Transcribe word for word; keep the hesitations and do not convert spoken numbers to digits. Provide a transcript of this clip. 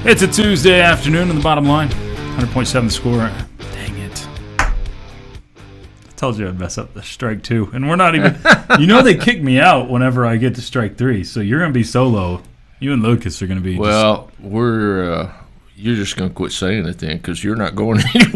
It's a Tuesday afternoon in the bottom line. one hundred point seven score. Dang it. I told you I'd mess up the strike two. And we're not even... You know they kick me out whenever I get to strike three. So you're going to be solo. You and Lucas are going to be... Well, just, we're... Uh, you're just going to quit saying it then because you're not going anywhere.